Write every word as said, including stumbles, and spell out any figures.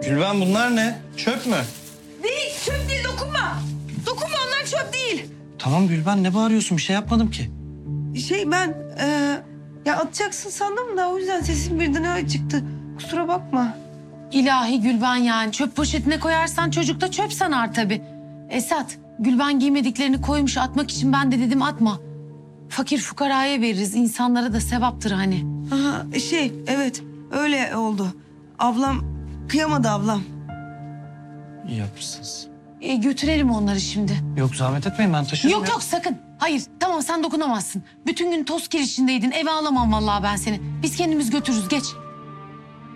Gülben bunlar ne? Çöp mü? Değil, çöp değil, dokunma. Dokunma, onlar çöp değil. Tamam Gülben, ne bağırıyorsun? Bir şey yapmadım ki. Şey ben, e, ya atacaksın sandım da o yüzden sesim birden öyle çıktı. Kusura bakma. İlahi Gülben yani. Çöp poşetine koyarsan çocuk da çöp sanar tabii. Esat, Gülben giymediklerini koymuş atmak için ben de dedim atma. Fakir fukaraya veririz. İnsanlara da sevaptır hani. Aha, şey, evet öyle oldu. Ablam, kıyamadı ablam. İyi yapmışsınız. E, götürelim onları şimdi. Yok zahmet etmeyin, ben taşırım Yok ya. yok sakın. Hayır tamam sen dokunamazsın. Bütün gün toz kirişindeydin. Eve alamam vallahi ben seni. Biz kendimiz götürürüz geç.